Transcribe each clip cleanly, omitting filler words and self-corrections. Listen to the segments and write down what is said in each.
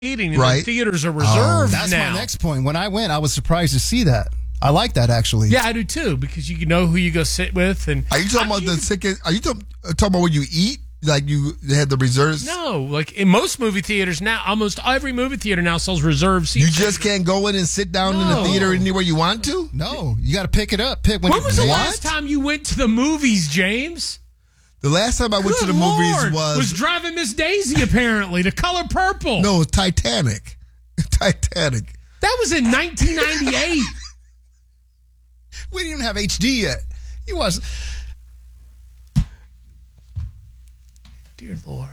seating, and the theaters are reserved That's now. my next point. When I went, I was surprised to see that. I like that, actually. Yeah, I do too, because you know who you go sit with. And are you talking about the ticket? Are you talking about when you eat? Like they had the reserves? No, like in most movie theaters now, almost every movie theater now sells reserved seats. You just can't go in and sit down in the theater anywhere you want to? No, you got to pick it up. When was the last time you went to the movies, James? The last time I went to the movies was Driving Miss Daisy, apparently, The Color Purple. No, Titanic. Titanic. That was in 1998. We didn't even have HD yet. He was. Dear Lord.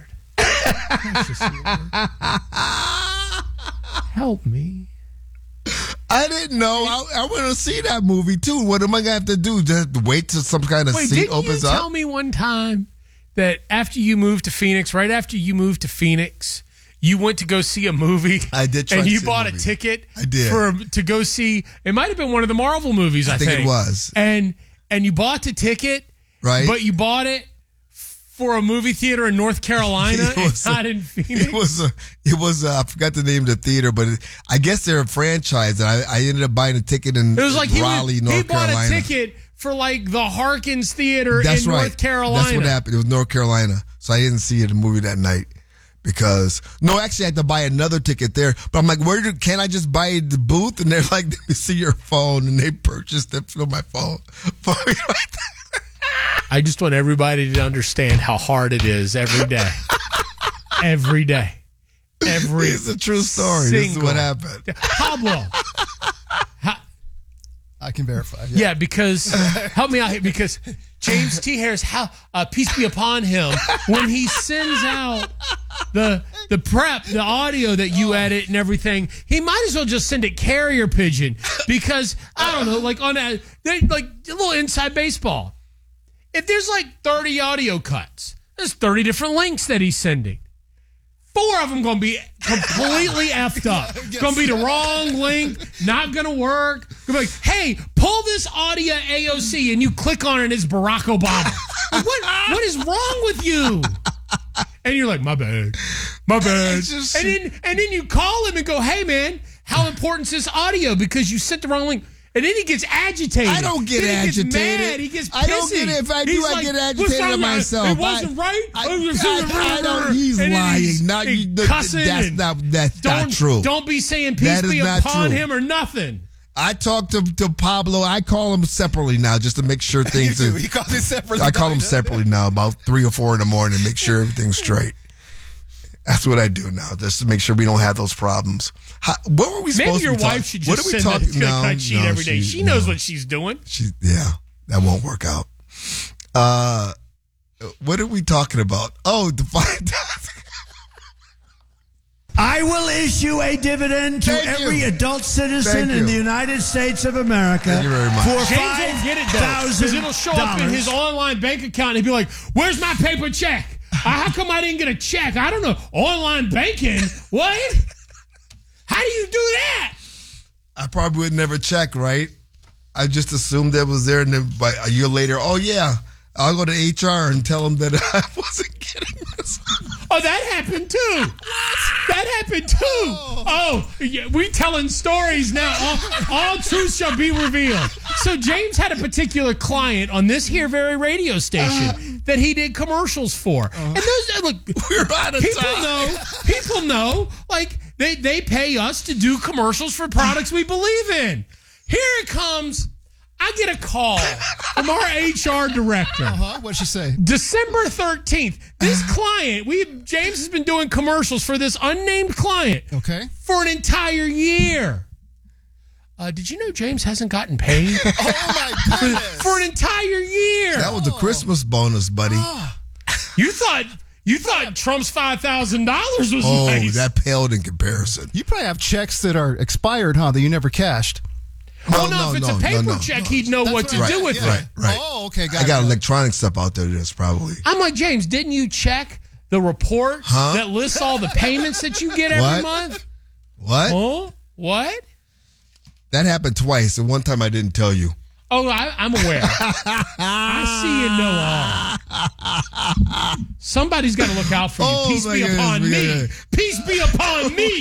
Help me. I didn't know. I want to see that movie, too. What am I going to have to do? Just wait till some kind of seat opens up? Didn't you tell me one time that after you moved to Phoenix, right after you moved to Phoenix, you went to go see a movie? I did try and to you see bought a a movie. ticket I did. to go see, it might have been one of the Marvel movies, I think. it was. And you bought the ticket, right? But you bought it for a movie theater in North Carolina and not in Phoenix. It was I forgot the name of the theater, but I guess they're a franchise. And I ended up buying a ticket in Raleigh, North Carolina. He bought a ticket for like the Harkins Theater in North Carolina. That's what happened. It was North Carolina. So I didn't see the movie that night. Because actually I had to buy another ticket there. But I'm like, can't I just buy the booth? And they're like, let me see your phone, and they purchased it from my phone. I just want everybody to understand how hard it is every day. Every day. It's a true story. This is what happened. Pablo. I can verify. Yeah, because help me out here. Because James T. Harris, peace be upon him, when he sends out the prep, the audio that you edit and everything, he might as well just send it carrier pigeon. Because I don't know, like on a little inside baseball. If there's like 30 audio cuts, there's 30 different links that he's sending. 4 of them going to be completely effed up. Going to be the wrong link, not going to work. Going to be like, hey, pull this audio AOC, and you click on it, and it's Barack Obama. Like, what is wrong with you? And you're like, my bad. And then you call him and go, hey, man, how important is this audio? Because you sent the wrong link. And then he gets agitated. I don't get agitated. He gets mad. He gets pissy. I don't get it. If I do, I get agitated myself. It wasn't right. I don't. He's lying. Cussing. That's not true. Don't be saying peace be upon him or nothing. I talked to Pablo. I call him separately now just to make sure things. He calls it separately. I call him separately now, about 3 or 4 in the morning, make sure everything's straight. That's what I do now, just to make sure we don't have those problems. What were we supposed to be talking? Maybe your wife should just send that cut sheet every day. She knows what she's doing. That won't work out. What are we talking about? Oh, the I will issue a dividend to every adult citizen in the United States of America. Thank you very much. James For won't get it, though, because it'll show up in his online bank account, and he'll be like, where's my paper check? How come I didn't get a check? I don't know. Online banking? What? How do you do that? I probably would never check, right? I just assumed that was there, and then a year later, I'll go to HR and tell them that I wasn't getting this. Oh, that happened too. That happened too. Oh, yeah, we telling stories now. All truth shall be revealed. So James had a particular client on this here very radio station that he did commercials for. And those, look, we're out of time. People know, like they pay us to do commercials for products we believe in. Here it comes. I get a call from our HR director. What'd she say? December 13th. This client, James has been doing commercials for this unnamed client. Okay. For an entire year. Did you know James hasn't gotten paid? Oh my goodness. For an entire year. That was the Christmas bonus, buddy. You thought Trump's $5,000 was nice. Oh, that paled in comparison. You probably have checks that are expired, huh? That you never cashed. If it's a paper check, he'd know what to do with it. Right. Oh, okay. I got electronic stuff out there that's probably. I'm like, James, didn't you check the report that lists all the payments that you get every month? What? Oh, what? That happened twice, and one time I didn't tell you. Oh, I'm aware. I see and know all. Somebody's got to look out for you. Peace be upon me. Peace be upon me.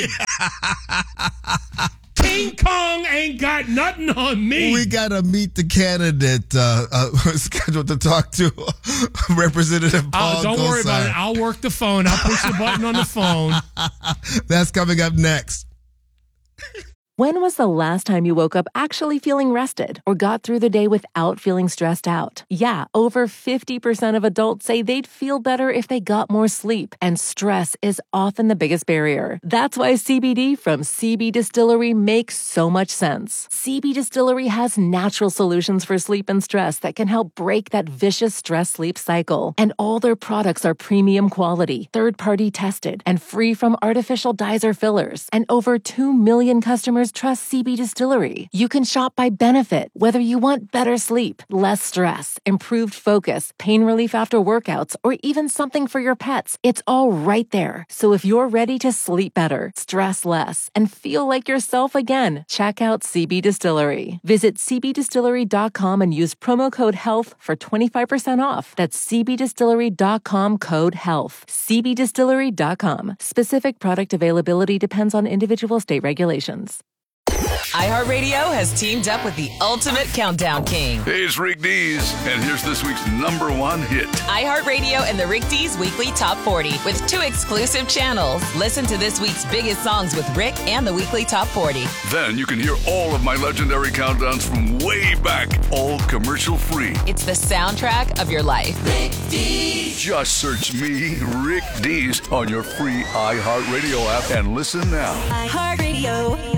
King Kong ain't got nothing on me. We got to meet the candidate scheduled to talk to Representative Paul Don't worry about it. I'll work the phone. I'll push the button on the phone. That's coming up next. When was the last time you woke up actually feeling rested or got through the day without feeling stressed out? Yeah, over 50% of adults say they'd feel better if they got more sleep, and stress is often the biggest barrier. That's why CBD from CB Distillery makes so much sense. CB Distillery has natural solutions for sleep and stress that can help break that vicious stress-sleep cycle. And all their products are premium quality, third-party tested, and free from artificial dyes or fillers. And over 2 million customers trust CB Distillery. You can shop by benefit, whether you want better sleep, less stress, improved focus, pain relief after workouts, or even something for your pets. It's all right there. So if you're ready to sleep better, stress less, and feel like yourself again, check out CB Distillery. Visit cbdistillery.com and use promo code HEALTH for 25% off. That's cbdistillery.com, code HEALTH. cbdistillery.com. Specific product availability depends on individual state regulations. iHeartRadio has teamed up with the ultimate countdown king. Hey, it's Rick Dees, and here's this week's #1 hit. iHeartRadio and the Rick Dees Weekly Top 40 with 2 exclusive channels. Listen to this week's biggest songs with Rick and the Weekly Top 40. Then you can hear all of my legendary countdowns from way back, all commercial free. It's the soundtrack of your life. Rick Dees. Just search me, Rick Dees, on your free iHeartRadio app and listen now. iHeartRadio.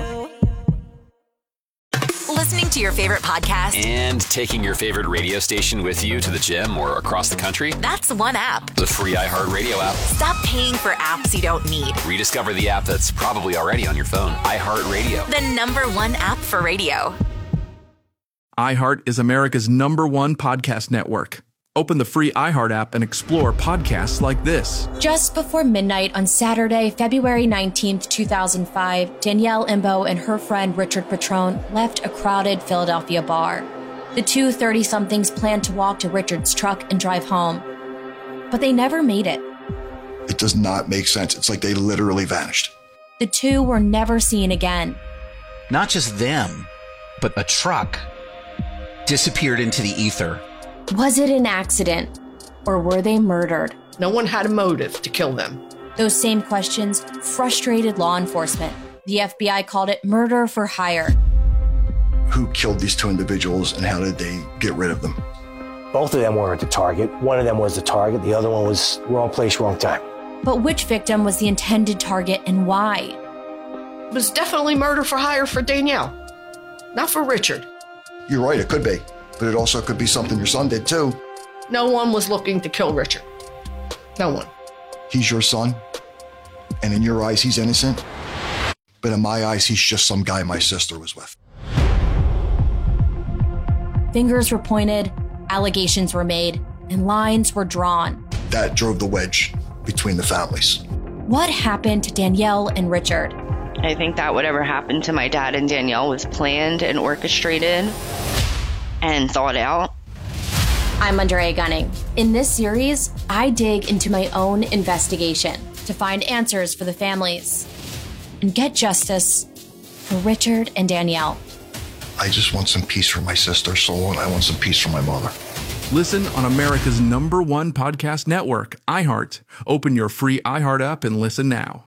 Listening to your favorite podcast and taking your favorite radio station with you to the gym or across the country? That's one app. The free iHeartRadio app. Stop paying for apps you don't need. Rediscover the app that's probably already on your phone. iHeartRadio. The #1 app for radio. iHeart is America's #1 podcast network. Open the free iHeart app and explore podcasts like this. Just before midnight on Saturday, February 19th, 2005, Danielle Imbo and her friend Richard Petrone left a crowded Philadelphia bar. The two 30-somethings planned to walk to Richard's truck and drive home, but they never made it. It does not make sense. It's like they literally vanished. The two were never seen again. Not just them, but a truck disappeared into the ether. Was it an accident, or were they murdered? No one had a motive to kill them. Those same questions frustrated law enforcement. The FBI called it murder for hire. Who killed these 2 individuals, and how did they get rid of them? Both of them weren't the target. One of them was the target. The other one was wrong place, wrong time. But which victim was the intended target, and why? It was definitely murder for hire for Danielle, not for Richard. You're right, it could be. But it also could be something your son did too. No one was looking to kill Richard. No one. He's your son, and in your eyes, he's innocent. But in my eyes, he's just some guy my sister was with. Fingers were pointed, allegations were made, and lines were drawn. That drove the wedge between the families. What happened to Danielle and Richard? I think that whatever happened to my dad and Danielle was planned and orchestrated and thought out. I'm Andrea Gunning. In this series, I dig into my own investigation to find answers for the families and get justice for Richard and Danielle. I just want some peace for my sister's soul, and I want some peace for my mother. Listen on America's #1 podcast network, iHeart. Open your free iHeart app and listen now.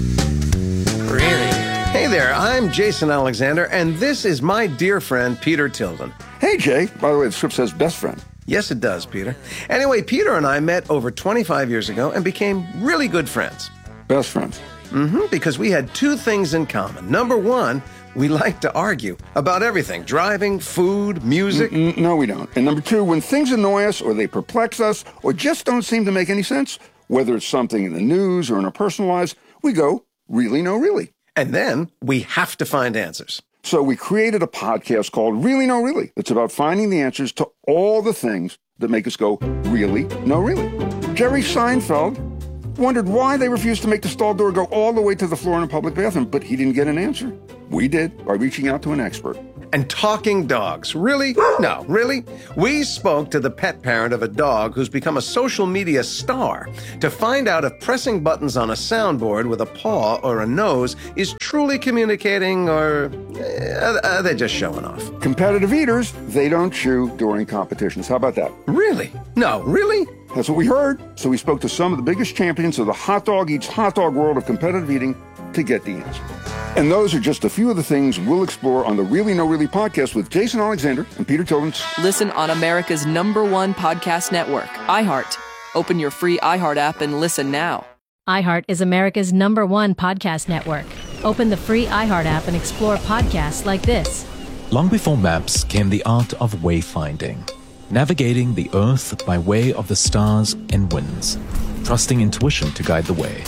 Hey there, I'm Jason Alexander, and this is my dear friend, Peter Tilden. Hey, Jay. By the way, the script says best friend. Yes, it does, Peter. Anyway, Peter and I met over 25 years ago and became really good friends. Best friends? Because we had 2 things in common. Number 1, we like to argue about everything. Driving, food, music. No, we don't. And number 2, when things annoy us or they perplex us or just don't seem to make any sense, whether it's something in the news or in our personal lives, we go, really, no, really. And then we have to find answers. So we created a podcast called Really No Really. It's about finding the answers to all the things that make us go, really, no, really. Jerry Seinfeld wondered why they refused to make the stall door go all the way to the floor in a public bathroom, but he didn't get an answer. We did by reaching out to an expert. And talking dogs. Really? No, really? We spoke to the pet parent of a dog who's become a social media star to find out if pressing buttons on a soundboard with a paw or a nose is truly communicating, or are they just showing off? Competitive eaters, they don't chew during competitions. How about that? Really? No, really? That's what we heard. So we spoke to some of the biggest champions of the hot dog eats hot dog world of competitive eating to get the answer. And those are just a few of the things we'll explore on the Really No Really podcast with Jason Alexander and Peter Tillins. Listen on America's #1 podcast network, iHeart. Open your free iHeart app and listen now. iHeart is America's #1 podcast network. Open the free iHeart app and explore podcasts like this. Long before maps came the art of wayfinding, navigating the earth by way of the stars and winds, trusting intuition to guide the way.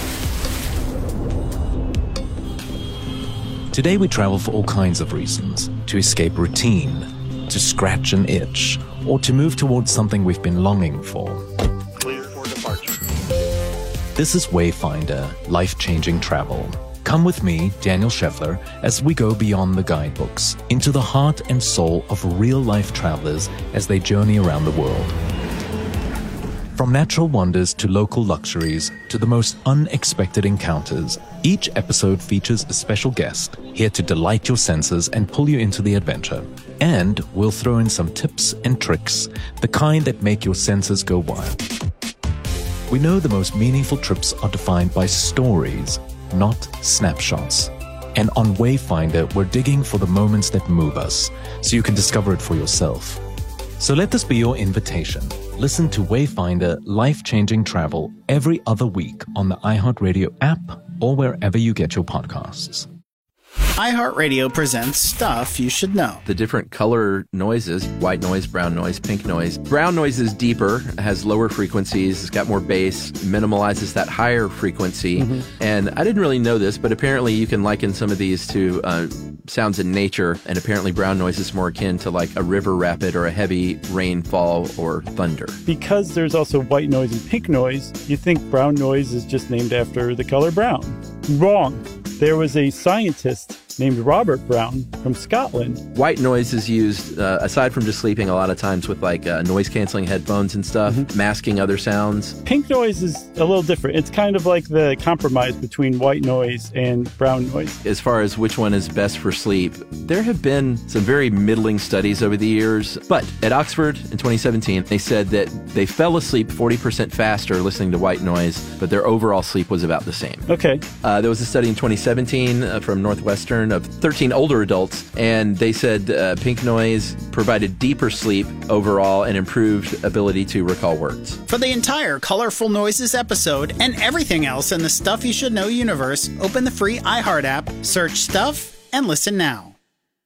Today we travel for all kinds of reasons: to escape routine, to scratch an itch, or to move towards something we've been longing for. Clear for departure. This is Wayfinder, life-changing travel. Come with me, Daniel Scheffler, as we go beyond the guidebooks, into the heart and soul of real-life travelers as they journey around the world. From natural wonders to local luxuries to the most unexpected encounters, each episode features a special guest here to delight your senses and pull you into the adventure. And we'll throw in some tips and tricks, the kind that make your senses go wild. We know the most meaningful trips are defined by stories, not snapshots. And on Wayfinder, we're digging for the moments that move us, so you can discover it for yourself. So let this be your invitation. Listen to Wayfinder Life-Changing Travel every other week on the iHeartRadio app or wherever you get your podcasts. iHeartRadio presents Stuff You Should Know. The different color noises: white noise, brown noise, pink noise. Brown noise is deeper, has lower frequencies, it's got more bass, minimalizes that higher frequency. And I didn't really know this, but apparently you can liken some of these to sounds in nature, and apparently brown noise is more akin to like a river rapid or a heavy rainfall or thunder. Because there's also white noise and pink noise, you think brown noise is just named after the color brown. Wrong. There was a scientist named Robert Brown from Scotland. White noise is used, aside from just sleeping, a lot of times with like noise-canceling headphones and stuff, masking other sounds. Pink noise is a little different. It's kind of like the compromise between white noise and brown noise. As far as which one is best for sleep, there have been some very middling studies over the years. But at Oxford in 2017, they said that they fell asleep 40% faster listening to white noise, but their overall sleep was about the same. Okay. There was a study in 2017 from Northwestern of 13 older adults, and they said pink noise provided deeper sleep overall and improved ability to recall words. For the entire Colorful Noises episode and everything else in the Stuff You Should Know universe, open the free iHeart app, search Stuff, and listen now.